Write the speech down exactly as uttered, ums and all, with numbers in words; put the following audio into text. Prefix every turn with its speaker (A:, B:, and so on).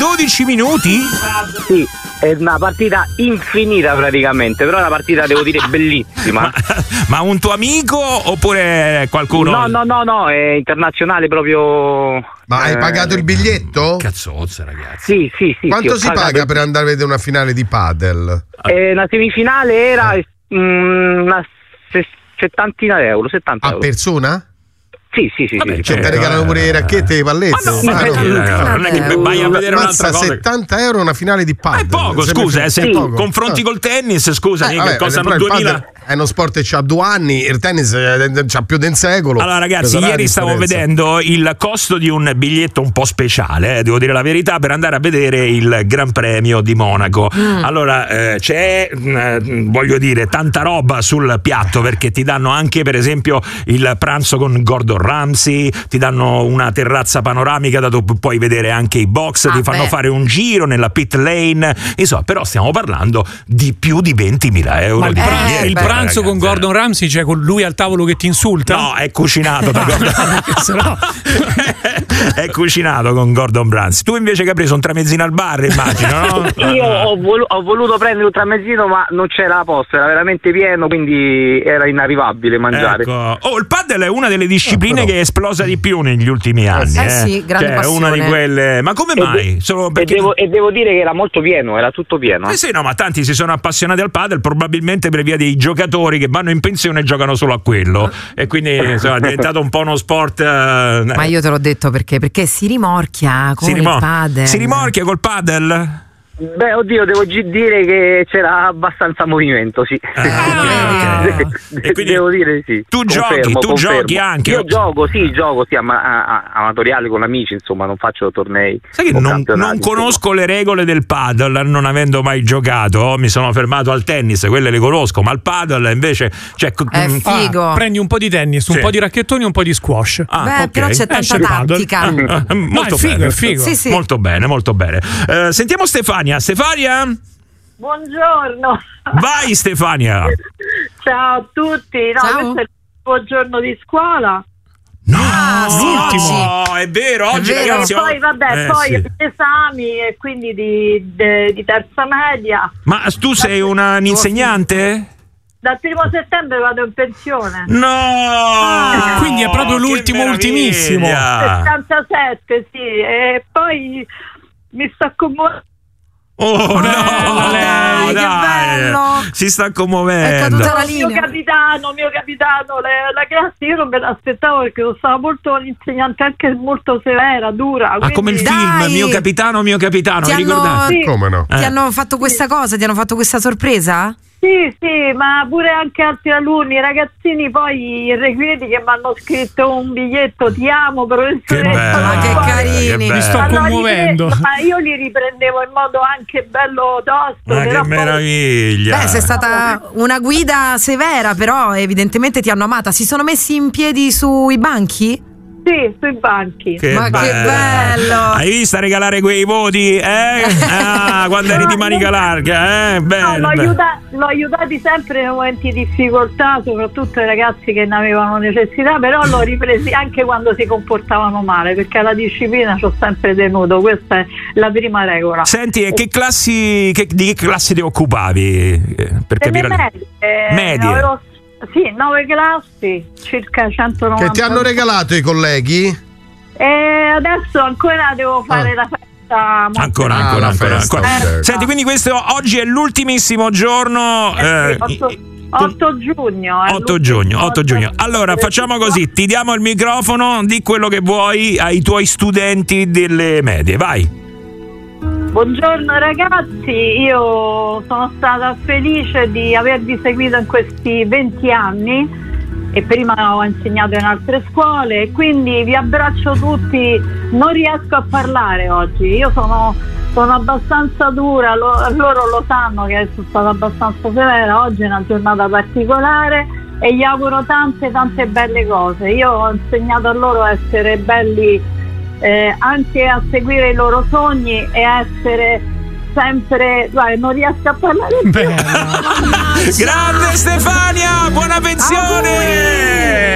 A: dodici minuti?
B: Sì, è una partita infinita praticamente, però è una partita, devo dire, bellissima.
A: Ma, ma un tuo amico oppure qualcuno?
B: No, no, no, no, è internazionale proprio.
C: Ma hai
B: eh,
C: pagato il biglietto?
A: Cazzozza, ragazzi.
B: Sì, sì, sì.
C: Quanto
B: sì,
C: si
B: pagato.
C: paga per andare a vedere una finale di padel?
B: Eh, la semifinale era mm, una se- settantina euro, settanta
C: A
B: euro.
C: persona?
B: Sì, sì, sì.
A: Vabbè,
B: sì.
C: Cioè,
A: Eh,
C: ti regalano pure le racchette e le pallette?
A: Ma no, ma
C: Ah,
A: che-
C: no.
A: non è che vai a vedere un'altra
C: Mazza,
A: cosa.
C: settanta euro una finale di
A: Ma
C: padel.
A: è poco,
C: Sembra-
A: scusa, eh, se
C: Sì. Poco.
A: confronti
C: Ah.
A: col tennis, scusa,
C: Eh,
A: che
C: vabbè,
A: costano
C: però il
A: duemila.
C: padel è uno sport che ha due anni, il tennis ha più di un secolo.
A: Allora ragazzi,
C: Sarà la
A: ieri stavo
C: differenza.
A: vedendo il costo di un biglietto un po' speciale, eh, devo dire la verità, per andare a vedere il Gran Premio di Monaco.
D: Mm.
A: Allora eh, c'è, mh, voglio dire, tanta roba sul piatto, perché ti danno anche per esempio il pranzo con Gordon Ramsay, ti danno una terrazza panoramica da dove puoi vedere anche i box,
D: Ah,
A: ti fanno
D: beh.
A: fare un giro nella pit lane, insomma, però stiamo parlando di più di ventimila euro
E: Ma il,
A: di
E: pra-
A: biglietto,
E: il pranzo
A: ragazzi.
E: con Gordon Ramsay, cioè con lui al tavolo che ti insulta?
A: No, è cucinato da Gordon.
E: Se no-
A: È cucinato con Gordon Ramsay. Tu invece che hai preso un tramezzino al bar, immagino, no?
B: Io ho, volu- ho voluto prendere un tramezzino, ma non c'era la posta, era veramente pieno, quindi era inarrivabile mangiare.
A: Ecco. Oh, il padel è una delle discipline
C: Eh, però.
A: che è esplosa di più negli ultimi anni.
D: Eh
A: eh.
D: sì, grande
A: Cioè,
D: passione.
A: una di quelle. Ma come
B: E
A: mai?
B: de-
A: Solo
B: E
A: perché.
B: devo, e devo dire che era molto pieno, era tutto pieno.
A: Eh sì, no, ma tanti si sono appassionati al padel probabilmente per via dei giocatori che vanno in pensione e giocano solo a quello. E quindi insomma, è diventato un po' uno sport. eh,
D: Ma io te l'ho detto perché, perché si rimorchia con
A: si, rimor-
D: il padel.
A: si rimorchia col padel?
B: Beh, oddio, devo gi- dire che c'era abbastanza movimento, sì.
A: Ah, ok. E quindi
B: devo dire sì.
A: tu
B: Confermo,
A: giochi, tu
B: confermo.
A: giochi anche?
B: Io gioco, sì, gioco, sì, ama- a- a- amatoriale con amici, insomma, non faccio tornei.
A: Sai che
B: o
A: non,
B: campionati,
A: non
B: insomma.
A: conosco le regole del padel, non avendo mai giocato, mi sono fermato al tennis, quelle le conosco, ma al padel invece cioè,
D: È
A: mm,
D: figo.
E: Ah, prendi un po' di tennis, un
A: Sì.
E: po' di racchettoni e un po' di squash.
A: ah,
D: Beh,
A: ok.
D: però c'è tanta
E: Esce il padel.
D: tattica.
A: Ah, ah, molto
E: è figo,
A: bene.
E: è figo.
D: Sì, sì.
A: Molto bene, molto bene. Eh, sentiamo Stefania. Stefania?
F: Buongiorno,
A: Vai Stefania.
F: ciao a tutti. No,
D: Ciao.
F: questo è il primo giorno di scuola.
A: No,
D: Ah, sì,
A: no, è vero, oggi
D: È vero.
A: ragazzi.
F: E poi vabbè,
A: eh,
F: poi
A: sì.
F: gli esami e quindi di, de- di terza media.
A: Ma tu sei una insegnante?
F: Dal primo settembre vado in pensione.
A: No!
E: Ah, quindi è proprio
A: Che
E: l'ultimo,
A: meraviglia.
E: ultimissimo.
F: settantasette, sì, e poi mi sto commuovendo.
A: Oh no,
D: dai, che
A: dai.
D: bello.
A: Si sta
D: È
A: commuovendo.
D: caduta la
F: Mio
D: linea.
F: capitano, mio capitano, le- la classe io non me l'aspettavo perché sono stata molto un'insegnante anche molto severa, dura.
A: Ah, come il
F: quindi-
A: film
D: Dai.
A: Mio capitano, mio capitano,
D: Ti
A: vi
D: hanno-
A: ricordate?
F: Sì.
C: Come no?
D: Ti
A: Eh.
D: hanno fatto questa cosa? Ti hanno fatto questa sorpresa?
F: Sì, sì, ma pure anche altri alunni, ragazzini, poi irrequieti che mi hanno scritto un biglietto, ti amo professoressa.
A: Che bello,
D: Ma che
F: Poi-
D: carini.
A: che
E: Mi sto
A: bello.
F: Ma no,
E: commuovendo.
F: ripre- ma io li riprendevo in modo anche bello tosto.
A: Ma
F: però
A: che
F: poi-
A: meraviglia.
D: Beh, sei stata una guida severa, però evidentemente ti hanno amata. Si sono messi in piedi sui banchi?
F: Sì, sui banchi.
A: Che
D: Ma che bello.
A: Hai visto a regalare quei voti? Eh? Ah, quando eri di manica larga, eh?
F: No,
A: Bene,
F: l'ho,
A: bene.
F: aiuta- l'ho aiutati sempre nei momenti di difficoltà, soprattutto i ragazzi che ne avevano necessità, però l'ho ripresi anche quando si comportavano male, perché alla disciplina ci ho sempre tenuto, questa è la prima regola.
A: Senti, e che classi, che- di che classi ti occupavi? Eh, Per
F: Delle
A: capire.
F: medie, eh,
A: Medie.
F: avevo- sì, nove classi, circa centonovanta.
C: Che ti hanno regalato i colleghi?
F: E adesso ancora devo fare
C: Ah.
F: la festa. molto-
A: Ancora,
C: Ah,
A: ancora,
C: la
A: ancora,
C: festa,
A: ancora.
C: ok.
A: Senti, quindi questo oggi è l'ultimissimo giorno. eh,
F: otto otto giugno. è
A: otto
F: l'ultimo
A: giugno, otto giugno.
F: giorno.
A: Allora facciamo così: ti diamo il microfono, di quello che vuoi ai tuoi studenti delle medie, vai.
F: Buongiorno ragazzi, io sono stata felice di avervi seguito in questi venti anni e prima ho insegnato in altre scuole e quindi vi abbraccio tutti. Non riesco a parlare oggi, io sono, sono abbastanza dura, lo- loro lo sanno che sono stata abbastanza severa, oggi è una giornata particolare e gli auguro tante tante belle cose. Io ho insegnato a loro a essere belli, eh, anche a seguire i loro sogni e a essere sempre, guarda, non riesco a parlare più.
E: Bella.
A: Grande Stefania, buona pensione!